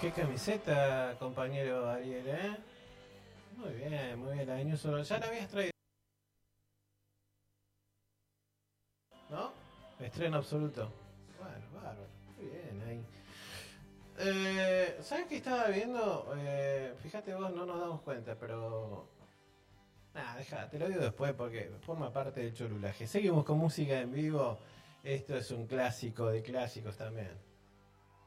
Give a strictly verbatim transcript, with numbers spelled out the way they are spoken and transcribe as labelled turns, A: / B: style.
A: qué camiseta, compañero Ariel, ¿eh? Muy bien, muy bien, la de News Urbana. Ya la habías traído, ¿no? Estreno absoluto. Bueno, bárbaro. Muy bien, ahí. Eh, ¿Sabes qué estaba viendo? Eh, fíjate vos, no nos damos cuenta, pero... Nah, deja, te lo digo después porque forma parte del chorulaje. Seguimos con música en vivo. Esto es un clásico de clásicos también.